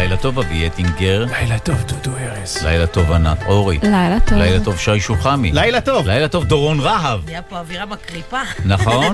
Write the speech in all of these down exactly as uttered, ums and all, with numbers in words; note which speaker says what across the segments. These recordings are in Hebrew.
Speaker 1: לילה טוב אבי אטינגר.
Speaker 2: לילה טוב דודו ארז.
Speaker 1: לילה טוב ענת אורי.
Speaker 3: לילה טוב.
Speaker 1: לילה טוב שי שוחמי.
Speaker 2: לילה טוב.
Speaker 1: לילה טוב דורון רהב.
Speaker 4: היה פה אווירה מקריפה.
Speaker 1: נכון?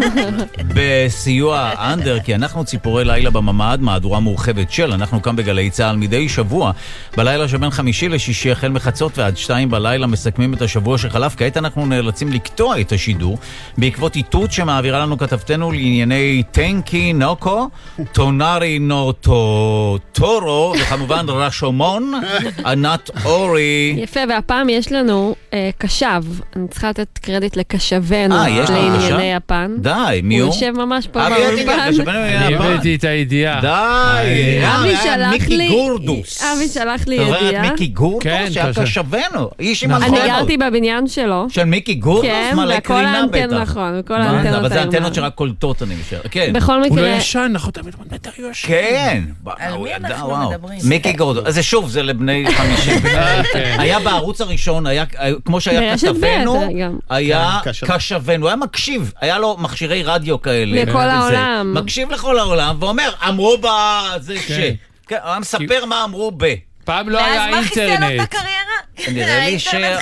Speaker 1: בסיוע אנדר, כי אנחנו ציפורי לילה בממד, מהדורה מורחבת של, אנחנו כאן בגלי צהל מדי שבוע, בלילה שבין חמישי לשישי החל מחצות ועד שתיים בלילה מסכמים את השבוע שחלף. כעת אנחנו נאלצים לקטוע את השידור בעקבות איתות שמעבירה לנו כתבתנו לענייני טנקי נוקו, טונארי נורטו טורו, וכמובן רשומון, ענת אורי.
Speaker 3: יפה, והפעם יש לנו אה, קשב. אני צריכה לתת קרדיט לקשבנו לענייני יפן.
Speaker 1: די, מי הוא?
Speaker 3: הוא יושב ממש פה
Speaker 1: באולפן.
Speaker 2: אני הבאתי את הידיעה.
Speaker 1: די,
Speaker 3: אבי שלח
Speaker 1: מיקי
Speaker 3: לי,
Speaker 1: גורדוס.
Speaker 3: אבי שלח לי
Speaker 1: אתה אומר
Speaker 3: ידיעה.
Speaker 1: את מיקי גורדוס? שהיה קשבנו. איש עם
Speaker 3: אני
Speaker 1: אנטנות.
Speaker 3: גרתי בבניין שלו.
Speaker 1: של מיקי גורדוס?
Speaker 3: כן,
Speaker 1: מלא
Speaker 3: וכל
Speaker 1: קרינה
Speaker 3: האנטנות,
Speaker 1: בטח.
Speaker 3: נכון, וכל האנטנות.
Speaker 1: אבל זה אנטנות שרק קולטות, אני משער. כן.
Speaker 3: בכל
Speaker 2: הוא לא
Speaker 3: מקרה...
Speaker 2: ישן, אנחנו תמיד מטר יושן.
Speaker 1: כן.
Speaker 4: על מי אנחנו מדברים?
Speaker 1: מיקי גורדוס. אז זה שוב, זה לבני חמישים. היה בערוץ הראשון, היה, כמו שהיה כתבנו, היה קשבנו, היה מקשיב, היה לו מכשירי רדיו כאלה.
Speaker 3: לכל העולם.
Speaker 1: מקשיב לכל העולם, ואומר, אמרו בה, זה ש... הוא מספר מה אמרו ב...
Speaker 2: פעם לא היה אינטרנט.
Speaker 4: ואז מה חיסל לו את הקריירה?
Speaker 1: נראה לי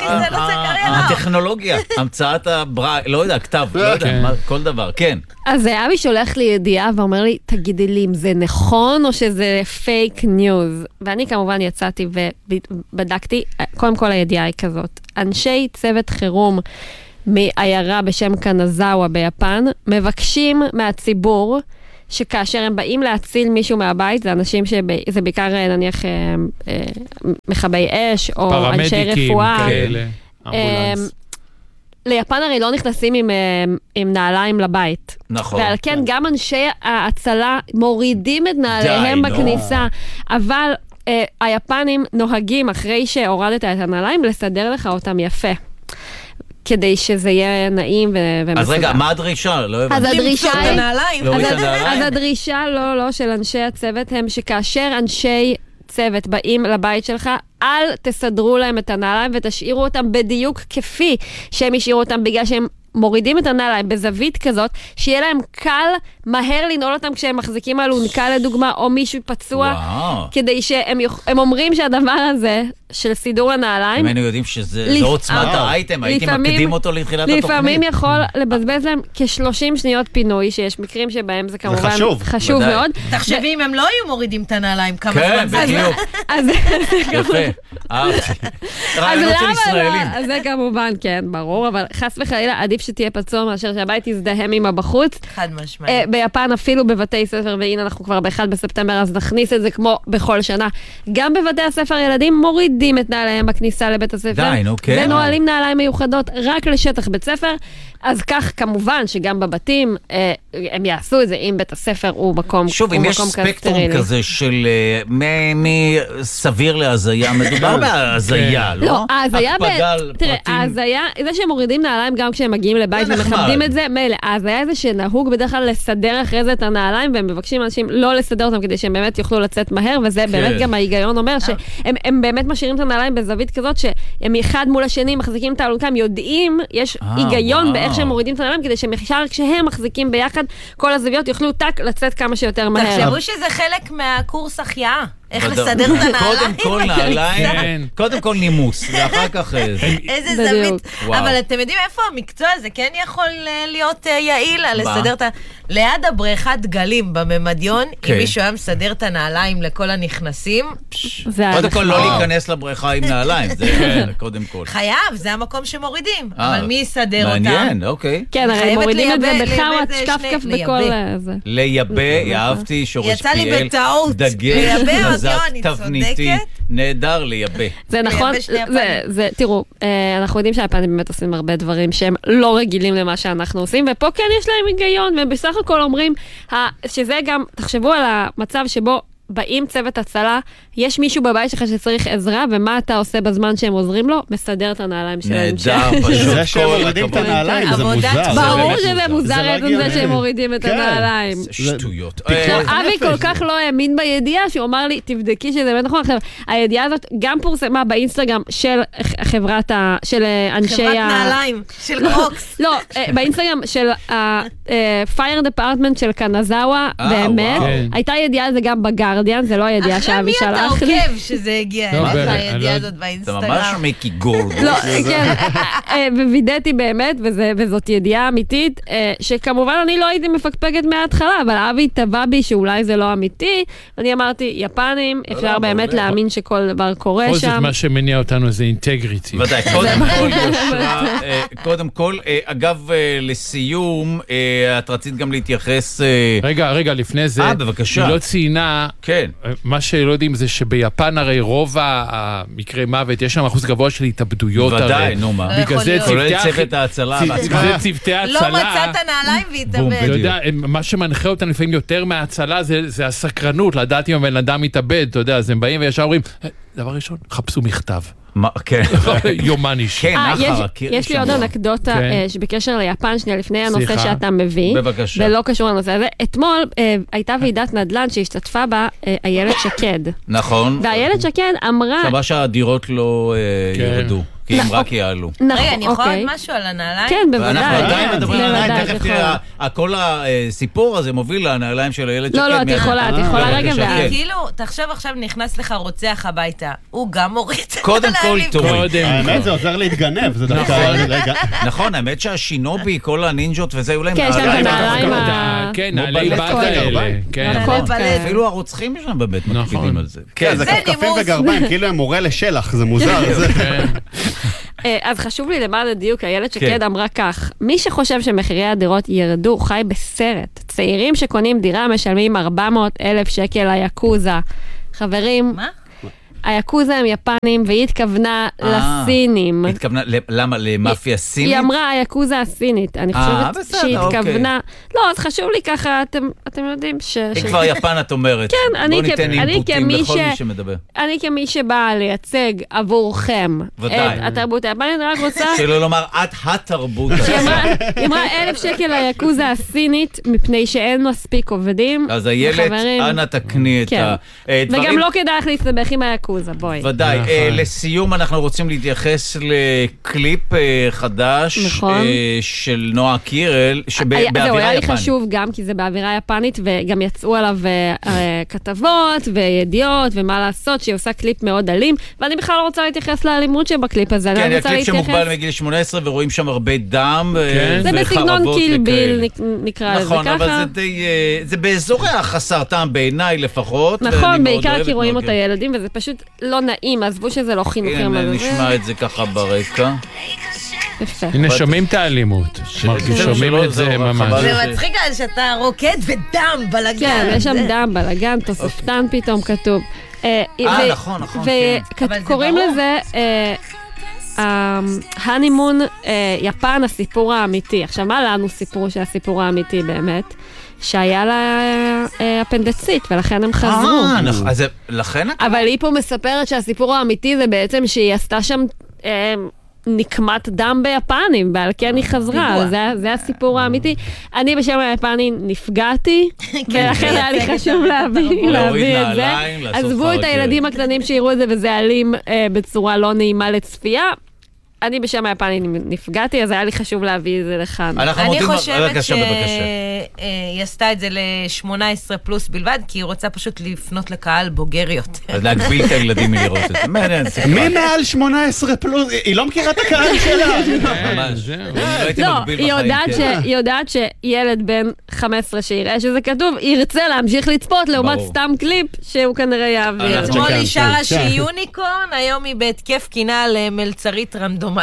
Speaker 1: שהטכנולוגיה, המצאת הברא, לא יודע, כתב, לא יודע, כל דבר, כן.
Speaker 3: אז אבי שולח לי ידיעה ואומר לי, תגידי לי אם זה נכון או שזה פייק ניוז. ואני כמובן יצאתי ובדקתי, קודם כל הידיעה היא כזאת. אנשי צוות חירום מעיירה בשם קנזאווה ביפן, מבקשים מהציבור שכאשר הם באים להציל מישהו מהבית, זה אנשים שזה בעיקר נניח אה, אה, מכבי אש, או אנשי רפואה.
Speaker 2: כאלה, אמבולנס.
Speaker 3: ליפן הרי לא נכנסים עם, עם נעליים לבית.
Speaker 1: נכון.
Speaker 3: ועל כן גם אנשי ההצלה מורידים את נעליהם בכניסה. אבל אה, היפנים נוהגים אחרי שהורדת את הנעליים, לסדר לך אותם יפה. כדי שזה יהיה נעים ומסודר.
Speaker 1: אז רגע, מה הדרישה? לא הבנתי.
Speaker 3: אז הדרישה היא...
Speaker 1: אז
Speaker 3: הדרישה לא, לא, של אנשי הצוות הם שכאשר אנשי צוות באים לבית שלך, אל תסדרו להם את הנעליים ותשאירו אותם בדיוק כפי שהם השאירו אותם, בגלל שהם מורידים את הנעליים בזווית כזאת, שיהיה להם קל מהר לנעול אותם כשהם מחזיקים אלונקה לדוגמה, או מישהו פצוע,
Speaker 1: וואו.
Speaker 3: כדי שהם הם אומרים שהדבר הזה של סידור הנעליים,
Speaker 1: אם היינו יודעים שזה לא עוצמת האייטם, הייתי מקדים אותו לתחילת התוכנית.
Speaker 3: לפעמים יכול לבזבז להם כ-שלושים שניות פינוי, שיש מקרים שבהם זה כמובן
Speaker 2: חשוב.
Speaker 3: חשוב מאוד.
Speaker 4: תחשבי אם הם לא היו מורידים את הנעליים כמה
Speaker 1: כן,
Speaker 4: זמן.
Speaker 1: בדיוק.
Speaker 3: אז
Speaker 1: יפה. אהבתי. רעיונות של ישראלים.
Speaker 3: אז זה כמובן, כן, ברור, אבל חס וחלילה עדיף שתהיה פצוע מאשר שהבית יזדהם עם הבחוץ.
Speaker 4: חד משמעית.
Speaker 3: ביפן אפילו בבתי ספר, והנה אנחנו כבר באחד בספטמבר, אז נכניס את זה כמו בכל שנה. גם בבתי הספר ילדים מורידים את נעליהם בכניסה לבית הספר.
Speaker 1: די, נו, כן.
Speaker 3: ונועלים נעליים מיוחדות רק לשטח בית ספר. אז כך כמובן שגם בבתים הם יעשו את זה אם בית הספר הוא מקום
Speaker 1: שוב, אם יש ספקטרום כזה של מסביר להזיה, מדובר בהזיה, לא?
Speaker 3: לא, ההזיה, תראה, ההזיה, זה שהם מורידים נעליים גם כשהם מגיעים לבית ומכבדים את זה, מילא, ההזיה זה שנהוג בדרך כלל לסדר אחרי זה את הנעליים, והם מבקשים אנשים לא לסדר אותם כדי שהם באמת יוכלו לצאת מהר, וזה באמת גם ההיגיון אומר שהם באמת משאירים את הנעליים בזווית כזאת, שהם אחד מול השני מחזיקים את האלונקה, הם יודעים, יש היגיון באיך שהם מורידים את הנעליים, כדי שהם כשהם מחזיקים ביחד, כל הזוויות יוכלו טק לצאת כמה שיותר מהר.
Speaker 4: תחשבו שזה חלק מהקורס החייאה. איך לסדר את הנעליים.
Speaker 1: קודם כל נעליים, קודם כל נימוס, ואחר כך...
Speaker 4: איזה זווית. אבל אתם יודעים איפה המקצוע הזה כן יכול להיות יעיל, לסדר את ה... ליד הבריכת גלים בממדיון, אם מישהו היה מסדר את הנעליים לכל הנכנסים...
Speaker 1: קודם כל לא להיכנס לבריכה עם נעליים, זה קודם כל.
Speaker 4: חייב, זה המקום שמורידים. אבל מי יסדר אותם?
Speaker 1: מעניין, אוקיי.
Speaker 3: כן, הרי מורידים את זה בחוואט, שקפקף בכל זה.
Speaker 1: לייבא, יאהבתי שורש פיאל.
Speaker 4: יצא לי בטעות.
Speaker 1: דגש, חזק, תבניתי, נהדר לייבא.
Speaker 3: זה נכון, זה, תראו, אנחנו יודעים שהיפנים באמת עושים הרבה דברים שהם לא רגילים למה שאנחנו עושים, ופה כן יש להם היגיון, והם בסך הכל אומרים, שזה גם, תחשבו על המצב שבו באים צוות הצלה, יש מישהו בבית שלך שצריך עזרה, ומה אתה עושה בזמן שהם עוזרים לו? מסדר את הנעליים שלהם.
Speaker 1: נהדר, פשוט.
Speaker 2: זה שהם מורידים את הנעליים, זה מוזר.
Speaker 3: ברור שזה מוזר עצם זה שהם מורידים את הנעליים.
Speaker 1: שטויות.
Speaker 3: אבי כל כך לא האמין בידיעה, שהוא אמר לי, תבדקי שזה באמת נכון. הידיעה הזאת גם פורסמה באינסטגרם של חברת, של אנשי...
Speaker 4: חברת נעליים, של קרוקס.
Speaker 3: לא, באינסטגרם של ה-Fire Department של קנזאווה, באמת. הייתה ידיעה על זה גם בגר גרדיאן, זה לא הידיעה שאבי שלח לי.
Speaker 4: אחרי מי אתה עוקב שזה הגיע אליך, הידיעה הזאת באינסטגרם?
Speaker 1: זה ממש מיקי גורדוס.
Speaker 3: לא, כן, ווידאתי באמת, וזאת ידיעה אמיתית, שכמובן אני לא הייתי מפקפקת מההתחלה, אבל אבי טבע בי שאולי זה לא אמיתי, ואני אמרתי, יפנים, אפשר באמת להאמין שכל דבר קורה שם.
Speaker 2: כל זאת מה שמניע אותנו זה אינטגריטי.
Speaker 1: ודאי, קודם כל יושרה, קודם כל, אגב, לסיום, את רצית גם להתייחס...
Speaker 2: רגע, רגע, לפני זה, היא לא ציינה, מה שלא יודעים זה שביפן הרי רוב המקרי מוות, יש שם אחוז גבוה של התאבדויות.
Speaker 1: ודאי, נו מה.
Speaker 2: בגלל זה
Speaker 1: צוות ההצלה.
Speaker 2: זה צוותי הצלה.
Speaker 4: לא מצאת נעליים והתאבד.
Speaker 2: לא יודע, מה שמנחה אותנו לפעמים יותר מההצלה זה הסקרנות, לדעת אם הבן אדם מתאבד, אתה יודע, אז הם באים וישר אומרים, דבר ראשון, חפשו מכתב.
Speaker 1: כן.
Speaker 2: יומן אישי.
Speaker 1: כן, אחר.
Speaker 3: יש לי עוד אנקדוטה שבקשר ליפן, שנייה לפני הנושא שאתה מביא, ולא קשור לנושא הזה. אתמול הייתה ועידת נדל"ן שהשתתפה בה איילת שקד.
Speaker 1: נכון.
Speaker 3: ואיילת שקד אמרה...
Speaker 1: שווה שהדירות לא ירדו. כי הם רק יעלו.
Speaker 4: רגע, אני יכולה עוד משהו על הנעליים?
Speaker 3: כן, בוודאי.
Speaker 1: ואנחנו עדיין מדברים על הנעליים, תכף תראה, כל הסיפור הזה מוביל לנעליים של הילד שקד.
Speaker 3: לא, לא, את יכולה, את יכולה רגע ואז.
Speaker 4: כאילו, תחשב עכשיו נכנס לך רוצח הביתה, הוא גם מוריד את
Speaker 1: קודם כל תוריד.
Speaker 2: האמת
Speaker 5: זה עוזר להתגנב, זה דווקא רגע.
Speaker 1: נכון, האמת שהשינובי, כל הנינג'ות וזה, אולי
Speaker 3: כן, יש להם את הנעליים ה...
Speaker 2: כן, נעלי בת האלה.
Speaker 1: אפילו הרוצחים שלהם באמת מקפידים על זה.
Speaker 5: כן, זה כפכפים וגרביים, כאילו הם מורה לשלח, זה מוזר.
Speaker 3: אז חשוב לי למען הדיוק, איילת שקד אמרה כך, מי שחושב שמחירי הדירות ירדו חי בסרט. צעירים שקונים דירה משלמים ארבע מאות אלף שקל ליקוזה. חברים, מה? היקוזה הם יפנים, והיא התכוונה לסינים.
Speaker 1: התכוונה, למה? למאפיה סינית?
Speaker 3: היא אמרה, היקוזה הסינית. אני חושבת שהיא התכוונה... לא, אז חשוב לי ככה, אתם יודעים ש...
Speaker 1: אם כבר יפן את אומרת.
Speaker 3: כן, אני כמי...
Speaker 1: בוא ניתן אינפוטים לכל מי שמדבר.
Speaker 3: אני כמי שבאה לייצג עבורכם את התרבות היפנית, אני רק רוצה...
Speaker 1: שלא לומר, את התרבות.
Speaker 3: היא אמרה, אלף שקל היקוזה הסינית, מפני שאין מספיק עובדים.
Speaker 1: אז הילד, אנא תקני את הדברים.
Speaker 3: וגם לא כדאי לך להסתבך עם היקוזה.
Speaker 1: ודאי. לסיום אנחנו רוצים להתייחס לקליפ חדש של נועה קירל, שבאווירה יפנית.
Speaker 3: זהו, היה לי חשוב גם, כי זה באווירה יפנית, וגם יצאו עליו כתבות וידיעות, ומה לעשות, שהיא עושה קליפ מאוד אלים, ואני בכלל לא רוצה להתייחס לאלימות שבקליפ הזה.
Speaker 1: כן, הקליפ שמוגבל מגיל שמונה עשרה, ורואים שם הרבה דם
Speaker 3: זה בסגנון קיל ביל, נקרא לזה ככה.
Speaker 1: נכון, אבל זה באזורי החסר טעם בעיניי לפחות.
Speaker 3: נכון, בעיקר כי רואים אותה ילדים, וזה פשוט לא נעים, עזבו שזה לא חינוכי.
Speaker 1: הנה, נשמע את זה ככה ברקע.
Speaker 3: יפה.
Speaker 2: הנה, שומעים את האלימות. שומעים את זה ממש.
Speaker 4: זה מצחיק על שאתה רוקד ודם בלגן. כן,
Speaker 3: יש שם דם בלגן, תוספתן פתאום כתוב.
Speaker 1: אה, נכון, נכון.
Speaker 3: וקוראים לזה... הנימון יפן, הסיפור האמיתי. עכשיו, מה לנו סיפור שהסיפור האמיתי באמת? שהיה לה אפנדצית, ולכן הם חזרו.
Speaker 1: אה, אז לכן...
Speaker 3: אבל היא פה מספרת שהסיפור האמיתי זה בעצם שהיא עשתה שם נקמת דם ביפנים, ועל כן היא חזרה. זה הסיפור האמיתי. אני בשם היפני נפגעתי, ולכן היה לי חשוב להביא את זה. עזבו את הילדים הקטנים שיראו את זה, וזה אלים בצורה לא נעימה לצפייה. אני בשם היפני נפגעתי, אז היה לי חשוב להביא את זה לכאן.
Speaker 4: אני חושבת שהיא עשתה את זה ל-שמונה עשרה פלוס בלבד, כי היא רוצה פשוט לפנות לקהל בוגר יותר.
Speaker 1: אז להגביל את הילדים מלראות את זה.
Speaker 5: מי מעל שמונה עשרה פלוס? היא לא מכירה את הקהל שלה.
Speaker 3: לא, היא יודעת שילד בן חמש עשרה שיראה שזה כתוב, ירצה להמשיך לצפות לעומת סתם קליפ שהוא כנראה יעביר.
Speaker 4: אתמול היא שרה שהיא יוניקורן, היום היא בהתקף קינה למלצרית רנדומלית.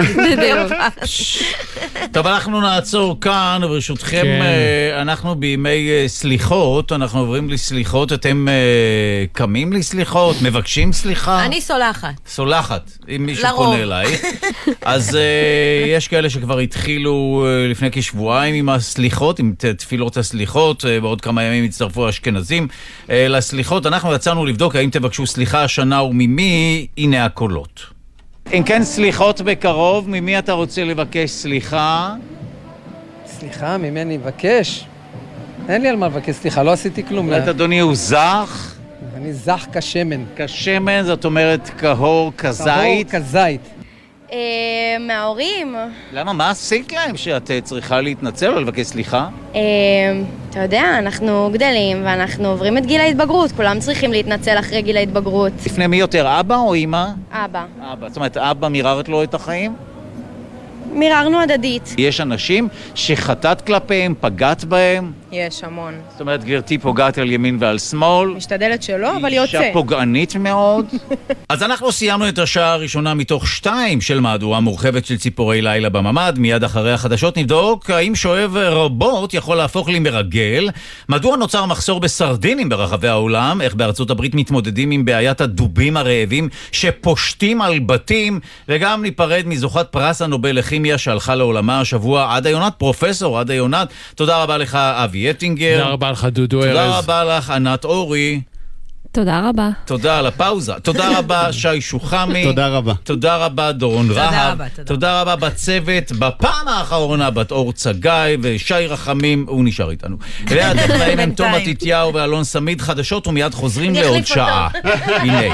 Speaker 1: טוב, אנחנו נעצור כאן, וברשותכם, אנחנו בימי סליחות, אנחנו עוברים לסליחות, אתם קמים לסליחות, מבקשים סליחה?
Speaker 4: אני סולחת.
Speaker 1: סולחת, אם מישהו פונה אליי. אז יש כאלה שכבר התחילו לפני כשבועיים עם הסליחות, עם תפילות הסליחות, בעוד כמה ימים הצטרפו האשכנזים לסליחות. אנחנו יצאנו לבדוק האם תבקשו סליחה השנה וממי, הנה הקולות. אם כן, סליחות בקרוב, ממי אתה רוצה לבקש סליחה?
Speaker 6: סליחה, ממי אני מבקש? אין לי על מה לבקש סליחה, לא עשיתי כלום.
Speaker 1: את אדוני הוא זך?
Speaker 6: אני זך כשמן.
Speaker 1: כשמן, זאת אומרת כהור כזית?
Speaker 6: כהור כזית.
Speaker 7: מההורים.
Speaker 1: למה? מה עשית להם שאת צריכה להתנצל או לבקש סליחה?
Speaker 7: אתה יודע, אנחנו גדלים ואנחנו עוברים את גיל ההתבגרות, כולם צריכים להתנצל אחרי גיל ההתבגרות.
Speaker 1: לפני מי יותר, אבא או אמא?
Speaker 7: אבא.
Speaker 1: אבא, זאת אומרת, אבא מיררת לו את החיים?
Speaker 7: מיררנו הדדית.
Speaker 1: יש אנשים שחטאת כלפיהם, פגעת בהם?
Speaker 7: יש המון.
Speaker 1: זאת אומרת, גברתי פוגעת על ימין ועל שמאל.
Speaker 7: משתדלת שלא, אבל יוצא.
Speaker 1: אישה פוגענית מאוד. אז אנחנו סיימנו את השעה הראשונה מתוך שתיים של מהדורה מורחבת של ציפורי לילה בממד. מיד אחרי החדשות נבדוק האם שואב רובוט יכול להפוך לי מרגל, מדוע נוצר מחסור בסרדינים ברחבי העולם, איך בארצות הברית מתמודדים עם בעיית הדובים הרעבים שפושטים על בתים, וגם ניפרד מזוכת פרס הנובל לכימיה שהלכה לעולמה השבוע, עדה יונת, פרופסור עדה יונת. תודה רבה לך אבי יטינגר.
Speaker 2: תודה רבה לך דודו ארז.
Speaker 1: תודה רבה לך ענת אורי.
Speaker 3: תודה רבה.
Speaker 1: תודה על הפאוזה. תודה רבה שי שוחמי.
Speaker 5: תודה רבה.
Speaker 1: תודה רבה דורון רהב.
Speaker 4: רבה, תודה.
Speaker 1: תודה רבה בצוות. בפעם האחרונה בת אור צגאי ושי רחמים, הוא נשאר איתנו. והטכנאים הם תום מתתיהו ואלון סמיד. חדשות ומיד חוזרים לעוד שעה. הנה.